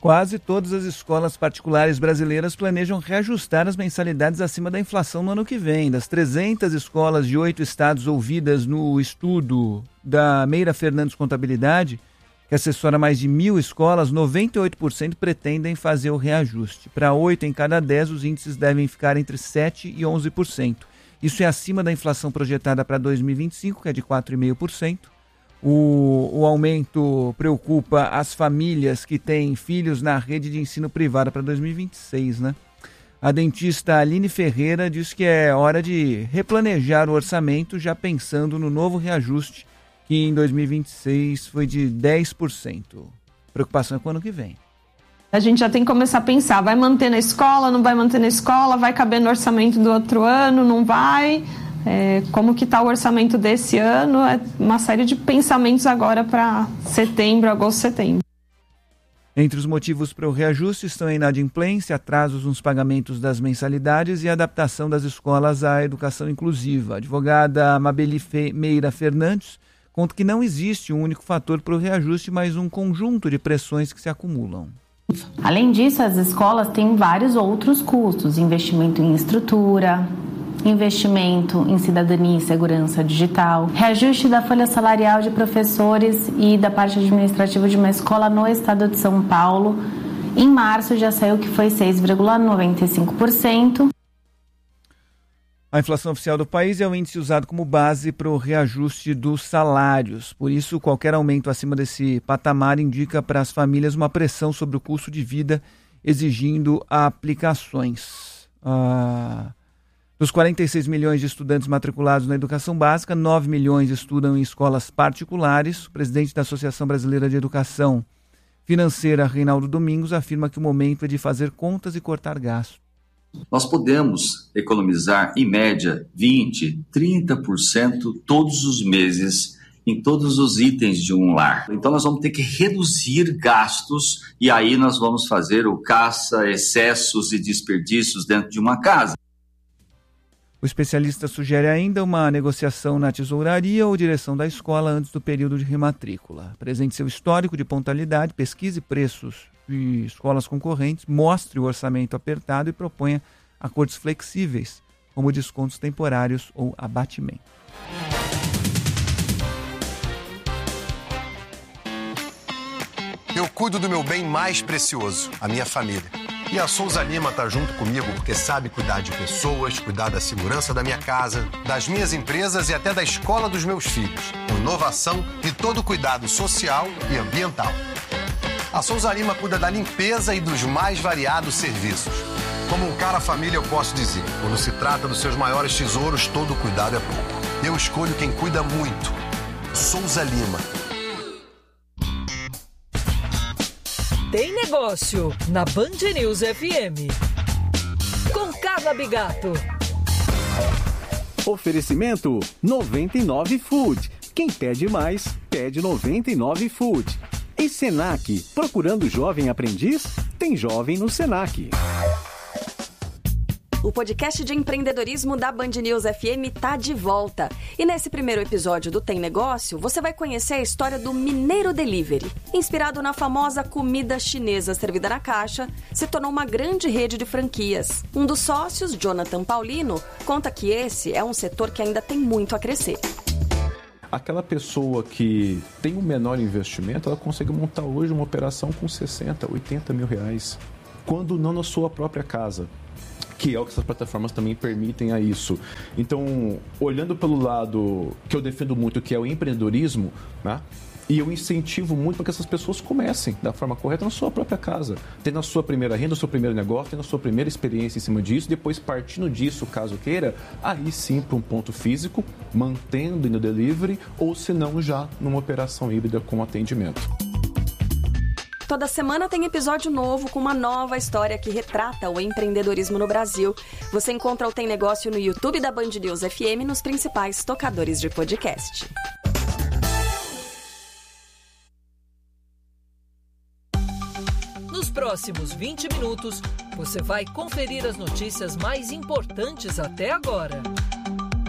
Quase todas as escolas particulares brasileiras planejam reajustar as mensalidades acima da inflação no ano que vem. Das 300 escolas de 8 estados ouvidas no estudo da Meira Fernandes Contabilidade, que assessora mais de 1.000 escolas, 98% pretendem fazer o reajuste. Para 8 em cada 10, os índices devem ficar entre 7% e 11%. Isso é acima da inflação projetada para 2025, que é de 4,5%. O aumento preocupa as famílias que têm filhos na rede de ensino privada para 2026, né? A dentista Aline Ferreira diz que é hora de replanejar o orçamento, já pensando no novo reajuste, que em 2026 foi de 10%. Preocupação é com o ano que vem. A gente já tem que começar a pensar, vai manter na escola, não vai manter na escola, vai caber no orçamento do outro ano, não vai... como que está o orçamento desse ano, é uma série de pensamentos agora para setembro, agosto, setembro. Entre os motivos para o reajuste estão a inadimplência, atrasos nos pagamentos das mensalidades e a adaptação das escolas à educação inclusiva. A advogada Mabeli Meira Fernandes conta que não existe um único fator para o reajuste, mas um conjunto de pressões que se acumulam. Além disso, as escolas têm vários outros custos, investimento em estrutura, investimento em cidadania e segurança digital, reajuste da folha salarial de professores e da parte administrativa de uma escola no estado de São Paulo. Em março já saiu que foi 6,95%. A inflação oficial do país é o índice usado como base para o reajuste dos salários. Por isso, qualquer aumento acima desse patamar indica para as famílias uma pressão sobre o custo de vida, exigindo aplicações. Dos 46 milhões de estudantes matriculados na educação básica, 9 milhões estudam em escolas particulares. O presidente da Associação Brasileira de Educação Financeira, Reinaldo Domingos, afirma que o momento é de fazer contas e cortar gastos. Nós podemos economizar, em média, 20%, 30% todos os meses em todos os itens de um lar. Então nós vamos ter que reduzir gastos e aí nós vamos fazer o caça, excessos e desperdícios dentro de uma casa. O especialista sugere ainda uma negociação na tesouraria ou direção da escola antes do período de rematrícula. Apresente seu histórico de pontualidade, pesquise preços de escolas concorrentes, mostre o orçamento apertado e proponha acordos flexíveis, como descontos temporários ou abatimento. Eu cuido do meu bem mais precioso, a minha família. E a Souza Lima está junto comigo porque sabe cuidar de pessoas, cuidar da segurança da minha casa, das minhas empresas e até da escola dos meus filhos, com inovação e todo cuidado social e ambiental. A Souza Lima cuida da limpeza e dos mais variados serviços. Como um cara família, eu posso dizer, quando se trata dos seus maiores tesouros, todo cuidado é pouco. Eu escolho quem cuida muito. Souza Lima. Tem Negócio, na Band News FM. Com Carla Bigato. Oferecimento 99 Food. Quem pede mais, pede 99 Food. E Senac, procurando jovem aprendiz? Tem jovem no Senac. O podcast de empreendedorismo da Band News FM está de volta. E nesse primeiro episódio do Tem Negócio, você vai conhecer a história do Mineiro Delivery. Inspirado na famosa comida chinesa servida na caixa, se tornou uma grande rede de franquias. Um dos sócios, Jonathan Paulino, conta que esse é um setor que ainda tem muito a crescer. Aquela pessoa que tem um menor investimento, ela consegue montar hoje uma operação com 60, 80 mil reais, quando não na sua própria casa, que é o que essas plataformas também permitem a isso. Então, olhando pelo lado que eu defendo muito, que é o empreendedorismo, né? E eu incentivo muito para que essas pessoas comecem da forma correta na sua própria casa, tendo a sua primeira renda, o seu primeiro negócio, tendo a sua primeira experiência em cima disso, depois partindo disso, caso queira, aí sim para um ponto físico, mantendo no delivery, ou se não já numa operação híbrida com atendimento. Toda semana tem episódio novo com uma nova história que retrata o empreendedorismo no Brasil. Você encontra o Tem Negócio no YouTube da Band News FM nos principais tocadores de podcast. Nos próximos 20 minutos, você vai conferir as notícias mais importantes até agora.